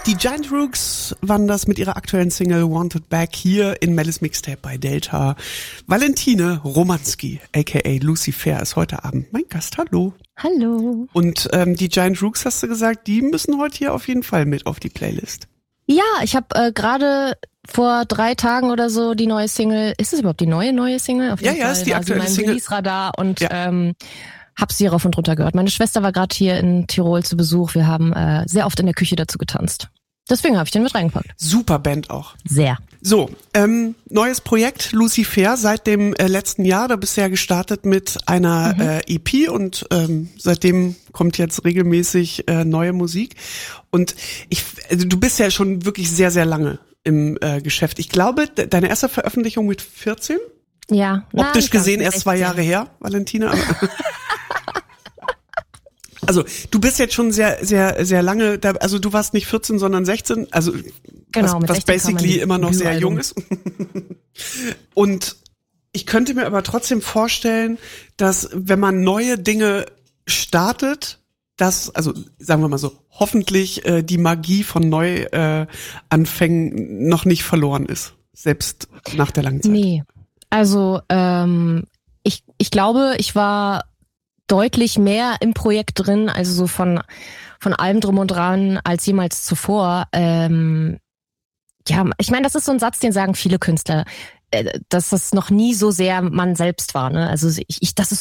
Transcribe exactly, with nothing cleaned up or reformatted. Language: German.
Die Giant Rooks waren das mit ihrer aktuellen Single Wanted Back hier in Mellis Mixtape bei Delta. Valentine Romanski, aka Lucifer, ist heute Abend mein Gast. Hallo. Hallo. Und ähm, die Giant Rooks, hast du gesagt, die müssen heute hier auf jeden Fall mit auf die Playlist. Ja, ich habe äh, gerade vor drei Tagen oder so die neue Single, ist es überhaupt die neue, neue Single? Auf jeden Ja, ja, Fall ist die war aktuelle sie mein Single. Release-Radar und Ja. ähm, hab sie rauf und runter gehört. Meine Schwester war gerade hier in Tirol zu Besuch. Wir haben äh, sehr oft in der Küche dazu getanzt. Deswegen habe ich den mit reingepackt. Super Band auch. Sehr. So, ähm, neues Projekt Lucifer seit dem äh, letzten Jahr. Da bist du ja gestartet mit einer Mhm. äh, E P und ähm, seitdem kommt jetzt regelmäßig äh, neue Musik. Und ich, also du bist ja schon wirklich sehr, sehr lange im äh, Geschäft. Ich glaube, de- deine erste Veröffentlichung mit vierzehn? Ja. Na, Optisch nicht ganz, gesehen mit erst zwei sechzehn. Jahre her, Valentina. Aber also du bist jetzt schon sehr, sehr, sehr lange, da, also du warst nicht vierzehn, sondern sechzehn, also Genau, was, mit was sechzehn kam basically mein immer noch sehr Debütalbum. jung ist. Und ich könnte mir aber trotzdem vorstellen, dass wenn man neue Dinge startet, dass, also sagen wir mal so, hoffentlich äh, die Magie von Neuanfängen äh, Anfängen noch nicht verloren ist, selbst nach der langen Zeit. Nee. Also ähm, ich, ich glaube, ich war deutlich mehr im Projekt drin, also so von von allem drum und dran als jemals zuvor. Ähm, ja, ich meine, das ist so ein Satz, den sagen viele Künstler, äh, dass das noch nie so sehr man selbst war. Ne? Also ich, ich, das ist